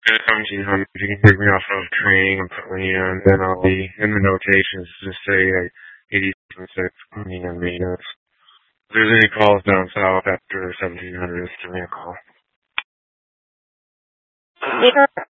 At 1700, you can take me off of training and put me in, then I'll be in the notations just say like 87.6 on maintenance. If there's any calls down south after 1700, just give me a call. Yeah.